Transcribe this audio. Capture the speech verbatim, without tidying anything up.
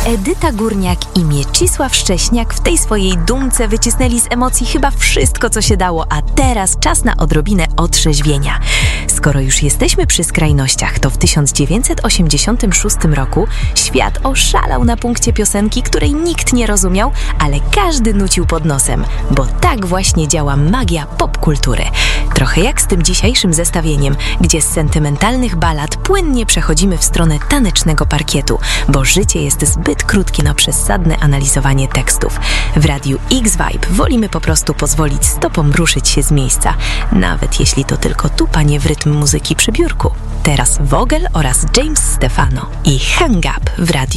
Edyta Górniak i Mieczysław Szcześniak w tej swojej dumce wycisnęli z emocji chyba wszystko, co się dało, a teraz czas na odrobinę otrzeźwienia. Skoro już jesteśmy przy skrajnościach, to w tysiąc dziewięćset osiemdziesiątym szóstym roku świat oszalał na punkcie piosenki, której nikt nie rozumiał, ale każdy nucił pod nosem, bo tak właśnie działa magia popkultury. Trochę jak z tym dzisiejszym zestawieniem, gdzie z sentymentalnych ballad płynnie przechodzimy w stronę tanecznego parkietu, bo życie jest zbyt krótkie na przesadne analizowanie tekstów. W Radiu X-Vibe wolimy po prostu pozwolić stopom ruszyć się z miejsca, nawet jeśli to tylko tupanie w rytm muzyki przy biurku. Teraz Vogel oraz James Stefano i Hang Up w Radiu